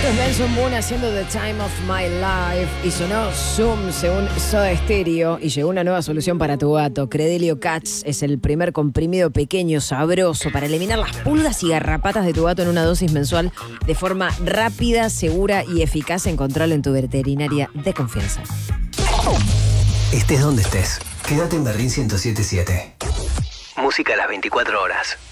Benson Boone haciendo The Time of My Life y sonó Zoom según Soda Stereo y llegó una nueva solución para tu gato. Credelio Cats es el primer comprimido pequeño, sabroso para eliminar las pulgas y garrapatas de tu gato en una dosis mensual de forma rápida, segura y eficaz. Encontralo en tu veterinaria de confianza. Estés donde estés, quédate en Berlín 107.7. Música a las 24 horas.